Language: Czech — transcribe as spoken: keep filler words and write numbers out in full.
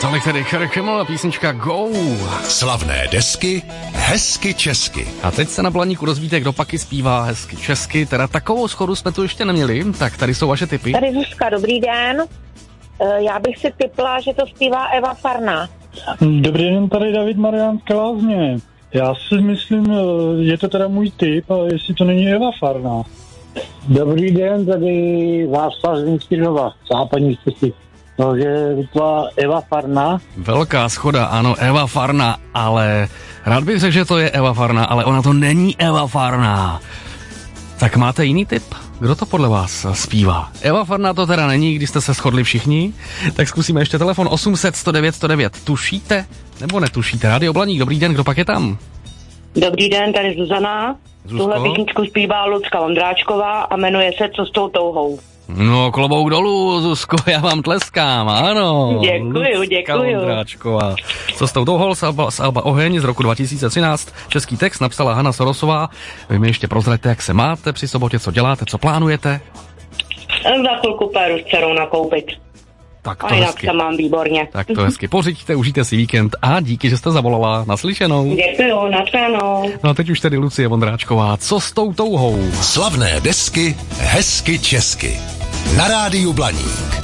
Tolik tedy Krkeml a písnička Go. Slavné desky hezky česky. A teď se na Blaníku dozvíte, kdo paky zpívá hezky česky. Teda takovou schodu jsme tu ještě neměli, tak tady jsou vaše tipy. Tady Zuzka, dobrý den. Já bych si tipla, že to zpívá Eva Farná. Dobrý den, tady David Marián z Lázně. Já si myslím, je to teda můj tip, ale jestli to není Eva Farná. Dobrý den, tady Václav z Vinskýřova, západní cesty. Takže vytla Eva Farná. Velká schoda, ano, Eva Farná, ale rád bych řekl, že to je Eva Farná, ale ona to není Eva Farná. Tak máte jiný tip? Kdo to podle vás zpívá? Eva Farná to teda není, když jste se shodli všichni. Tak zkusíme ještě telefon osm set sto devět sto devět. Tušíte? Nebo netušíte? Rádio Blaník, dobrý den, kdo pak je tam? Dobrý den, tady Zuzana. Zuzko? Tuhle písničku zpívá Lucka Ondráčková a jmenuje se Co s tou touhou. No, klobouk dolů, Zuzko, já vám tleskám, ano. Děkuju, Lucka děkuju. Ondráčková. Co s tou touhou z Alba, z Alba Oheň z roku dva tisíce třináct. Český text napsala Hana Sorosová. Vy mi ještě prozraďte, jak se máte při sobotě, co děláte, co plánujete. Za chvilku péru s dcerou nakoupit. Tak to A jinak hezky. se mám výborně. Tak to hezky. Pořiďte, užijte si víkend a díky, že jste zavolala. Naslyšenou. Děkuju, nashledanou. No a teď už tedy Lucie Vondráčková. Co s tou touhou? Slavné desky hezky česky. Na rádiu Blaník.